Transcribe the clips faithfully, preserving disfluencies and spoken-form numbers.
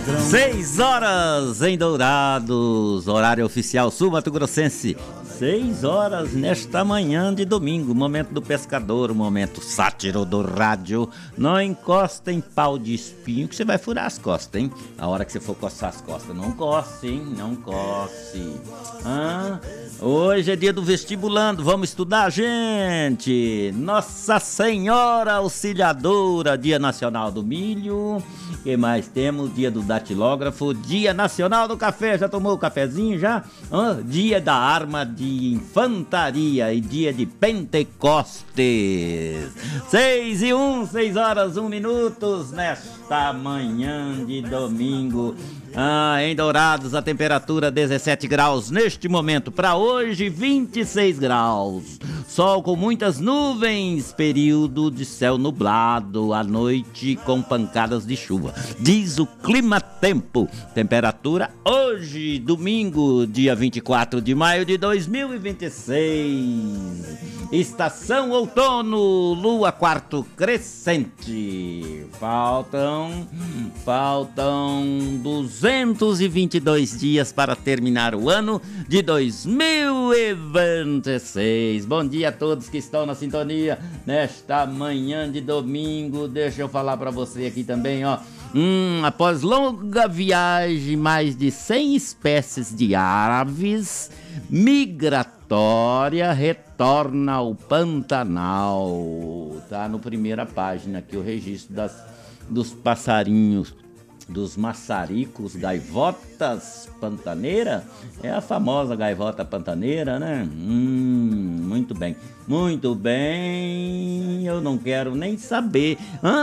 Seis horas em Dourados, horário oficial sul-mato-grossense. Seis horas nesta manhã de domingo, momento do pescador, momento sátiro do rádio. Não encosta em pau de espinho que você vai furar as costas, hein? A hora que você for coçar as costas, não coce, hein? Não coce. Ah, hoje é dia do vestibulando, vamos estudar, gente? Nossa Senhora Auxiliadora, Dia Nacional do Milho. O que mais temos? Dia do datilógrafo, Dia Nacional do Café. Já tomou o cafezinho já? Ah, dia da Arma de Infantaria e dia de Pentecostes. Seis e um, seis horas, um minutos nesta manhã de domingo. Ah, em Dourados a temperatura dezessete graus neste momento. Para hoje, vinte e seis graus. Sol com muitas nuvens, período de céu nublado, à noite com pancadas de chuva. Diz o Climatempo. Temperatura hoje, domingo, dia vinte e quatro de maio de dois mil e vinte e seis. Estação outono, lua quarto crescente. Faltam, faltam duzentos e vinte e dois dias para terminar o ano de dois mil e vinte e seis. Bom dia a todos que estão na sintonia nesta manhã de domingo. Deixa eu falar para você aqui também, ó. Hum, após longa viagem, mais de cem espécies de aves migratória retorna ao Pantanal. Tá no primeira página aqui o registro das, dos passarinhos, dos maçaricos, gaivotas pantaneira. É a famosa gaivota pantaneira, né? Hum, muito bem, muito bem. Eu não quero nem saber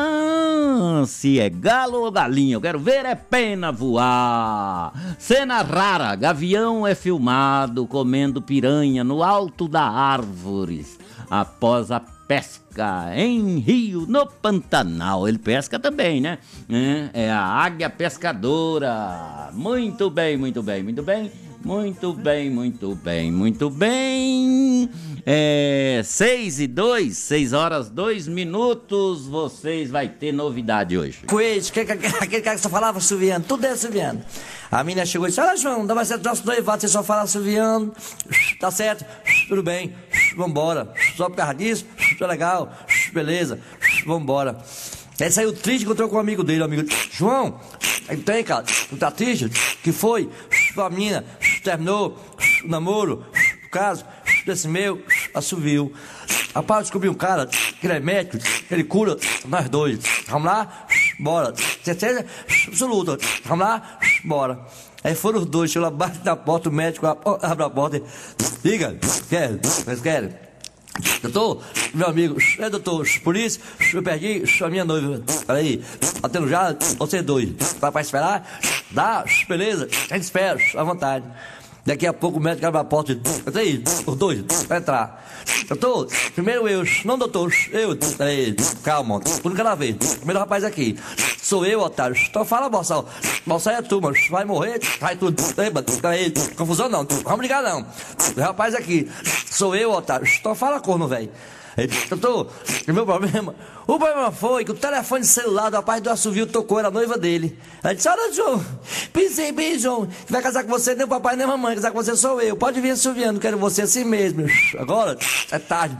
ah, se é galo ou galinha. Eu quero ver é pena voar. Cena rara, gavião é filmado comendo piranha no alto da árvore após a pesca em rio, no Pantanal. Ele pesca também, né? É, é a águia pescadora. Muito bem, muito bem, muito bem. Muito bem, muito bem, muito bem. É, seis e dois, seis horas, dois minutos. Vocês vai ter novidade hoje. Coelho, que, que, aquele cara que só falava assoviando, tudo é assoviando. A menina chegou e disse: olha, João, dá mais certo nosso noivado, você só fala assoviando. Tá certo, tudo bem, vambora. Só por causa disso, tá legal, beleza, vambora. Aí saiu triste, encontrou com um amigo dele, o amigo: João, aí tem, cara, tu tá triste? Que foi? A menina terminou o namoro, o caso desse meu, assoviu. Rapaz, descobri um cara que ele é médico, ele cura nós dois. Vamos lá? Bora. Certeza absoluta. Vamos lá? Bora. Aí foram os dois, chegou lá, bate na porta, o médico abre a porta e liga, quer, vocês querem? Doutor, meu amigo, é doutor, por isso eu perdi a minha noiva. Peraí, atendo já, vocês dois. Dá pra esperar? Dá, beleza, a gente espera, à vontade. Daqui a pouco o médico abre a porta e aí, os dois, vai entrar. Doutor, primeiro eu, não doutor, eu. Peraí, calma, tudo cada vez. Primeiro rapaz aqui, sou eu, otário. Então fala, Boçal. Boçal é tu, mano, vai morrer, vai tudo. Peraí, confusão não, vamos ligar não. Rapaz aqui, sou eu, otário. Então fala, corno, velho. Doutor, o meu problema, o problema foi que o telefone celular do rapaz do assovio tocou, era a noiva dele. Ela disse: olha, João, pensei bem, João, que vai casar com você, nem o papai nem a mamãe, casar com você sou eu. Pode vir assoviando, quero você assim mesmo. Agora é tarde.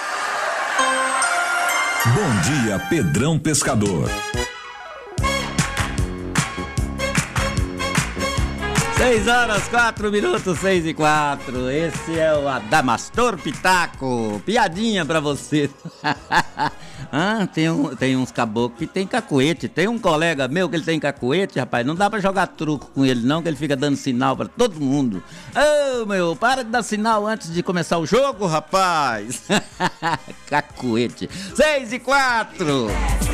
Bom dia, Pedrão Pescador. Seis horas, quatro minutos, seis e quatro. Esse é o Adamastor Pitaco. Piadinha pra você. Ah, tem, um, tem uns caboclos que tem cacuete. Tem um colega meu que ele tem cacuete, rapaz. Não dá pra jogar truco com ele não, que ele fica dando sinal pra todo mundo. Ô, oh, meu, para de dar sinal antes de começar o jogo, rapaz. Cacuete. Seis e quatro.